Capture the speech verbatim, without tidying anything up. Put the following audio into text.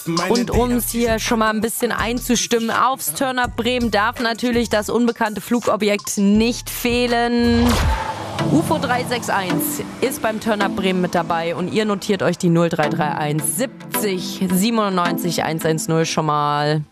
Und uns hier schon mal ein bisschen einzustimmen, aufs Turn-Up Bremen darf natürlich das unbekannte Flugobjekt nicht fehlen. U F O drei sechs eins ist beim Turn-Up Bremen mit dabei und ihr notiert euch die null drei drei eins siebzig siebenundneunzig hundertzehn schon mal.